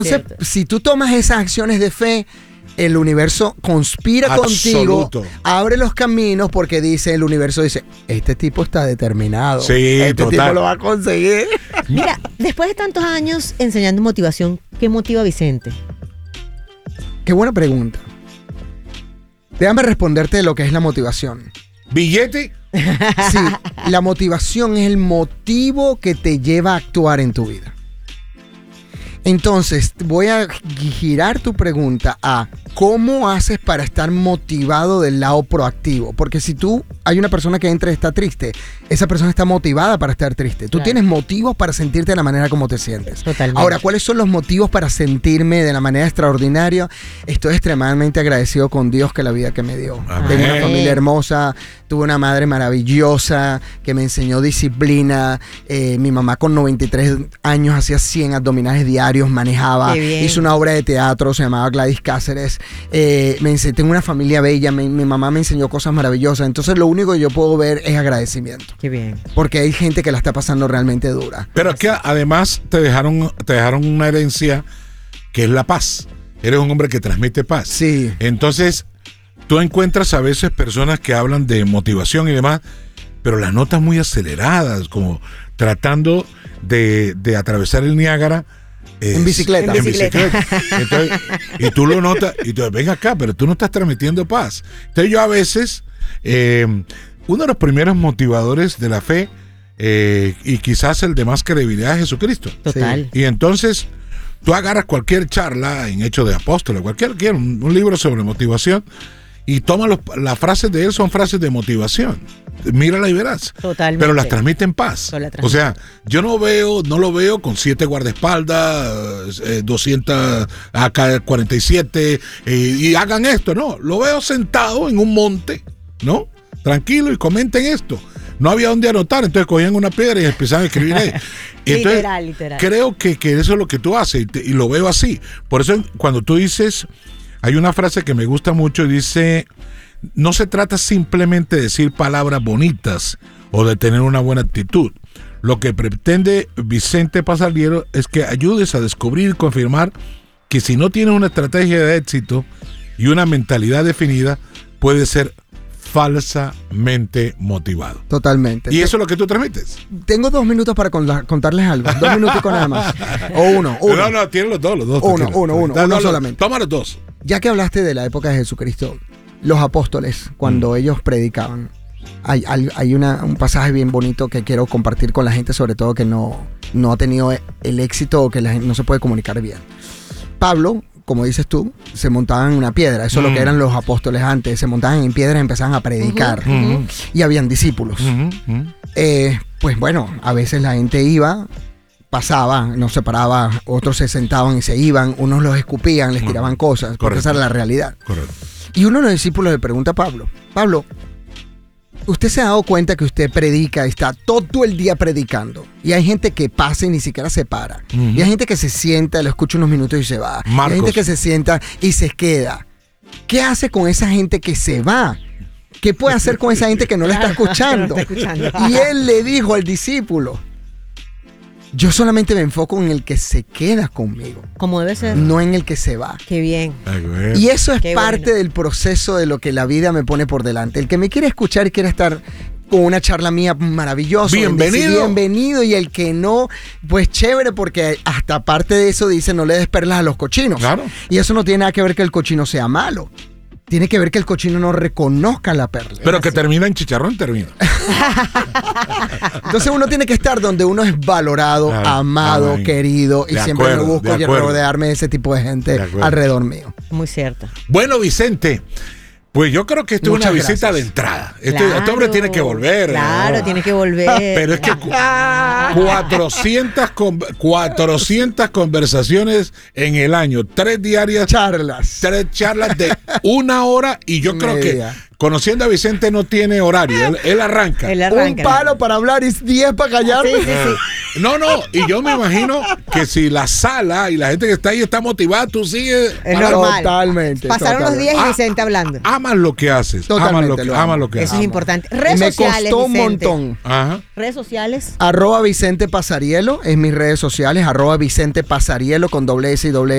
Entonces, si tú tomas esas acciones de fe, el universo conspira contigo, abre los caminos porque el universo dice, este tipo está determinado. Sí, este tipo lo va a conseguir. Mira, después de tantos años enseñando motivación, ¿qué motiva a Vicente? Qué buena pregunta. Déjame responderte de lo que es la motivación. ¿Billete? Sí, la motivación es el motivo que te lleva a actuar en tu vida. Entonces, voy a girar tu pregunta a ¿cómo haces para estar motivado del lado proactivo? Porque si hay una persona que entra y está triste, esa persona está motivada para estar triste. Tú tienes motivos para sentirte de la manera como te sientes. Totalmente. Ahora, ¿cuáles son los motivos para sentirme de la manera extraordinaria? Estoy extremadamente agradecido con Dios que la vida que me dio. Amén. Tengo una familia hermosa, tuve una madre maravillosa que me enseñó disciplina. Mi mamá con 93 años hacía 100 abdominales diarios, manejaba, hizo una obra de teatro, se llamaba Gladys Cáceres. Tengo una familia bella, mi mamá me enseñó cosas maravillosas. Entonces lo único que yo puedo ver es agradecimiento. Qué bien. Porque hay gente que la está pasando realmente dura. Pero es que además te dejaron una herencia que es la paz. Eres un hombre que transmite paz. Sí. Entonces, tú encuentras a veces personas que hablan de motivación y demás, pero las notas muy aceleradas, como tratando de atravesar el Niágara. En bicicleta. Entonces, y tú lo notas, y tú ven acá, pero tú no estás transmitiendo paz. Entonces yo a veces, uno de los primeros motivadores de la fe, y quizás el de más credibilidad, es Jesucristo. Total. Y entonces tú agarras cualquier charla en Hechos de Apóstoles, un libro sobre motivación, y toma las frases de él, son frases de motivación. Mírala y verás. Totalmente. Pero las transmite en paz. O sea, yo no lo veo con 7 guardaespaldas, 200 AK-47, y hagan esto, no. Lo veo sentado en un monte, ¿no? Tranquilo, y comenten esto. No había dónde anotar, entonces cogían una piedra y empezaban a escribir ahí. Entonces, literal. Creo que eso es lo que tú haces, y lo veo así. Por eso, cuando tú dices, hay una frase que me gusta mucho, dice: no se trata simplemente de decir palabras bonitas o de tener una buena actitud. Lo que pretende Vicente Pasaliero es que ayudes a descubrir y confirmar que si no tienes una estrategia de éxito y una mentalidad definida, puedes ser falsamente motivado. Totalmente. Y eso es lo que tú transmites. Tengo 2 minutos para contarles algo. 2 minutos nada más. O uno. No, tienes los dos. Uno solamente. Toma los dos. Ya que hablaste de la época de Jesucristo, los apóstoles, cuando ellos predicaban, hay un pasaje bien bonito que quiero compartir con la gente, sobre todo que no ha tenido el éxito o que la gente no se puede comunicar bien. Pablo, como dices tú, se montaban en una piedra. Eso es lo que eran los apóstoles antes. Se montaban en piedras y empezaban a predicar. Y habían discípulos. Pues bueno, a veces la gente iba, pasaba, nos separaba, otros se sentaban y se iban, unos los escupían, les tiraban cosas, porque esa era la realidad. Correcto. Y uno de los discípulos le pregunta a Pablo: Pablo, ¿usted se ha dado cuenta que usted predica y está todo el día predicando? Y hay gente que pasa y ni siquiera se para. Y hay gente que se sienta, lo escucha unos minutos y se va. Y hay gente que se sienta y se queda. ¿Qué hace con esa gente que se va? ¿Qué puede hacer con esa gente que no le está escuchando? Y él le dijo al discípulo: yo solamente me enfoco en el que se queda conmigo. Como debe ser. No en el que se va. Qué bien. Y eso es parte del proceso de lo que la vida me pone por delante. El que me quiere escuchar y quiere estar con una charla mía maravillosa, bienvenido. Y el que no, pues chévere, porque hasta aparte de eso dice: no le des perlas a los cochinos. Claro. Y eso no tiene nada que ver que el cochino sea malo. Tiene que ver que el cochino no reconozca la perla. Pero que termina en chicharrón, termina. Entonces uno tiene que estar donde uno es valorado, claro, amado, querido. Y siempre me busco rodearme de ese tipo de gente alrededor mío. Muy cierto. Bueno, Vicente, pues yo creo que esto es una visita de entrada. Este hombre tiene que volver. Claro, ¿no? Tiene que volver. Pero es que 400 conversaciones en el año, 3 diarias. 3 charlas de 1 hora, y yo creo que conociendo a Vicente no tiene horario, él arranca. Él Un arranca. palo para hablar y 10 para callar. Sí, sí, sí. No, y yo me imagino que si la sala y la gente que está ahí está motivada, tú sigues. Es normal. Totalmente. Pasaron los días y Ah, Vicente hablando. Amas lo que haces. Totalmente lo amo. Amas lo que Eso haces. es importante. Y Redes me sociales, costó un Vicente. montón. Ajá. Redes sociales. @Vicente Pasarielo es mis redes sociales. @Vicente Pasarielo con doble S y doble